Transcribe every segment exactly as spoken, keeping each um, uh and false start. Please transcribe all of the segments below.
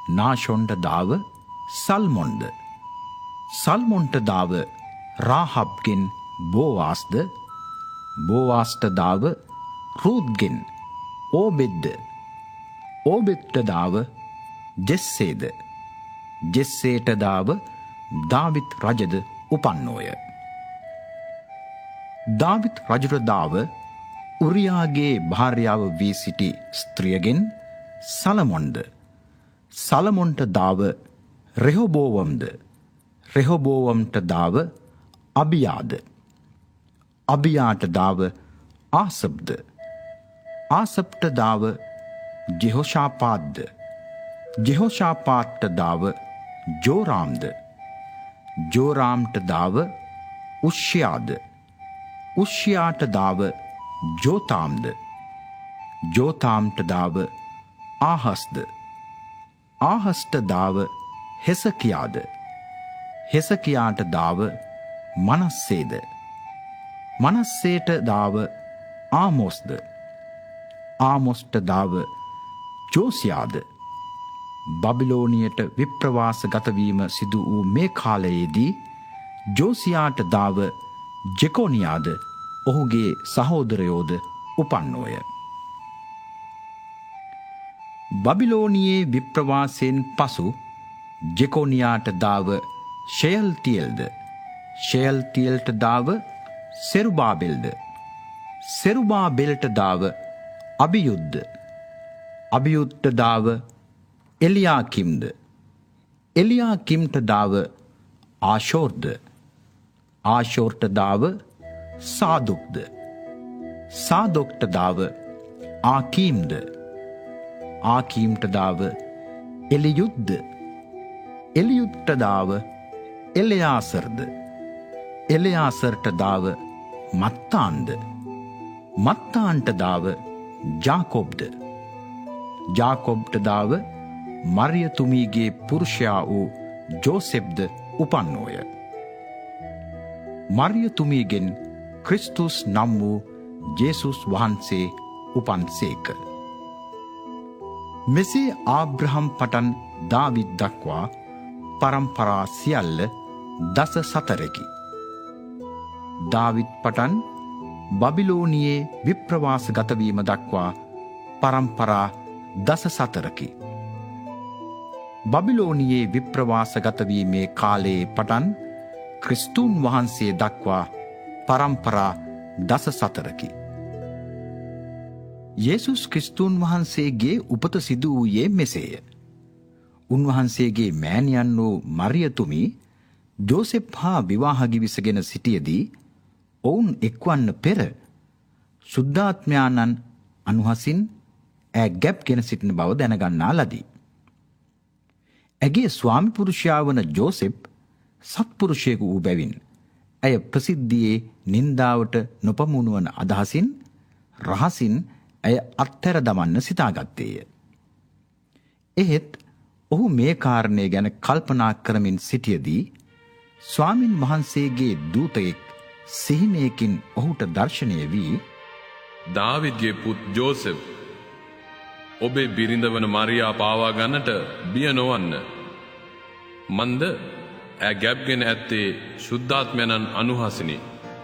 නාෂොන්ට දාව සල්මොන්ද. සල්මොන්ට දාව රාහබ්ගෙන් බෝවාස්ද. බෝවාස්ට දාව රූත්ගෙන් ඕබෙද්ද. ඕබෙද්ට දාව ජෙස්සේද. ජෙස්සේට දාව දාවිත් රජද උපන්නෝය. දාවිත් රජුට දාව උරියාගේ භාර්යාව වී සිටි ස්ත්‍රියගෙන් සලමොන්ද. සලමොන්ට දාව රෙහොබෝවම්ද. රෙහොබෝවම්ට දාව අබියාද. අබියාට දාව ආසබ්ද. ආසබ්ට දාව ජෙහෝෂාපාත්ද. ජෙහෝෂාපාත්ට දාව ජෝරාම්ද. ජෝරාම්ට දාව උෂ්‍යාද. උෂ්‍යාට දාව ජෝතාම්ද. ජෝතාම්ට දාව ආහස්ද. ආහස්ට දාව හෙසකියාද. හෙසකියාට දාව මනස්සේද. මනස්සේට දාව ආමොස්ද. ආමොස්ට දාව ජෝසියාද. බබිලෝනියට විප්‍රවාස ගතවීම සිදු වූ මේ කාලයේදී ජෝසියාට දාව ජෙකොනියාද ඔහුගේ සහෝදරයෝද උපන්නෝය. බබිලෝනියේ විප්‍රවාසයෙන් පසු ජෙකොනියාට දාව ෂෙයල්තියෙල්ද. ෂෙයල්තියෙල්ට දාව සෙරුබාබෙල්ද. සෙරුබාබෙල්ට දාව අබියුද්ද. අබියුද්ට දාව එලියාකිම්ද. එලියාකිම්ට දාව ආෂෝර්ද. ආෂෝර්ට දාව සාදුක්ද. සාදොක්ට දාව ආකීම්ද. ආකීම්ට දාව එලියුද්ද. එලියුද්ට දාව එලෙයාසර්ද. එලෙයාසර්ට දාව මත්තාන්ද. මත්තාන්ට දාව ජාකොබ්ද. ජාකොබ්ට දාව මරියතුමීගේ පුරුෂයා වූ ජෝසෙප්ද උපන්නෝය. මරියතුමීගෙන් ක්‍රිස්තුස් නම් වූ ජේසුස් වහන්සේ උපන්සේක. මෙසේ ආබ්‍රහම් පටන් දාවිත් දක්වා පරම්පරා සියල්ල දස සතරකි. දාවිත් පටන් බබිලෝනියේ විප්‍රවාස ගතවීම දක්වා පරම්පරා දස සතරකි. බබිලෝනියේ විප්‍රවාස ගතවීමේ කාලයේ පටන් ක්‍රිස්තුන් වහන්සේ දක්වා පරම්පරා දස සතරකි. යේසුස් ක්‍රිස්තුන් වහන්සේගේ උපත සිදු වූයේ මෙසේය. උන්වහන්සේගේ මෑණියන් වූ මරියතුමී ජෝසෙප් හා විවාහ ගිවිසගෙන සිටියදී ඔවුන් එක්වන්න පෙර සුද්ධාත්මයාණන් අනුහසින් ඈ ගැබ්ගෙන සිටින බව දැනගන්නා ලදී. ඇගේ ස්වාමි පුරුෂයා වන ජෝසෙප් සත්පුරුෂයෙකු වූ බැවින් ඇය ප්‍රසිද්ධියේ නින්දාවට නොපමුණුවන අදහසින් රහසින් ඇය අත්හැර දමන්න සිතාගත්තේය. එහෙත් ඔහු මේ කාරණය ගැන කල්පනා කරමින් සිටියදී ස්වාමින් වහන්සේගේ දූතයෙක් සිහිනයකින් ඔහුට දර්ශනය වී, දාවිද්ගේ පුත් ජෝසෙප්, ඔබේ බිරිඳ වන මරියා පාවා ගන්නට බිය නොවන්න. මන්ද ඈ ගැබ්ගෙන ඇත්තේ ශුද්ධාත්මයන්න් අනුහසිනි.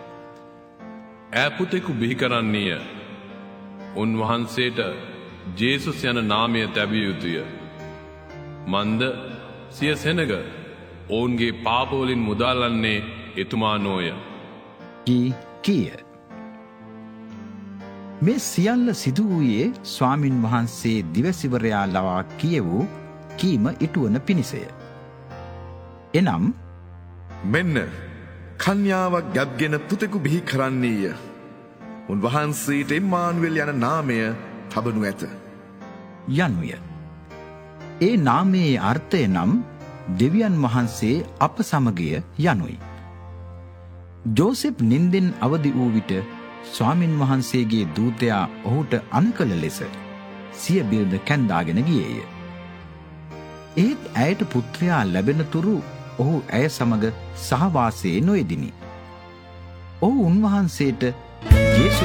ඈ පුතෙකු බිහි කරන්නේය. උන්වහන්සේට ජේසුස් යන නාමය තැබිය යුතුය. මන්ද සිය සෙනග ඔවුන්ගේ පාපවලින් මුදාලන්නේ එතුමා නොය. කී කීය. මේ සියල්ල සිදු වූයේ ස්වාමින් වහන්සේ දිවසිවරයා ලවා කියවූ කීම ඉටුවන පිණිසය. එනම්, මෙන්න කන්‍යාවක් ගැබ්ගෙන පුතෙකු බිහි කරන්නේය. උන්වහන්සේට ඉම්මානුවෙල් යන නාමය තබනු ඇත යනුය. ඒ නාමයේ අර්ථය නම් දෙවියන් වහන්සේ අප සමගය යනුයි. ජෝසෙප් නින්දෙන් අවදි වූ විට ස්වාමින් වහන්සේගේ දූතයා ඔහුට අනකල ලෙස සිය බිරිඳ කැන්දාගෙන ගියේය. ඒත් ඇයට පුත්‍රයා ලැබෙන තුරු ඔහු ඇය සමග සහවාසයේ නොයෙදිනි. ඔහු උන්වහන්සේට